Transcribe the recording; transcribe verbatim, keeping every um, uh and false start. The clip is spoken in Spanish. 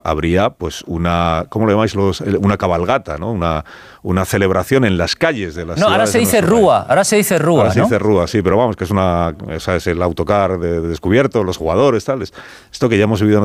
habría pues una, ¿cómo lo llamáis? Los, una cabalgata, ¿no? Una, una celebración en las calles de las No, ahora se dice rúa, país. ahora se dice rúa, Ahora se ¿no? dice rúa, sí, pero vamos, que es una, esa es el autocar de, de descubierto, los jugadores, tal, esto que ya hemos vivido en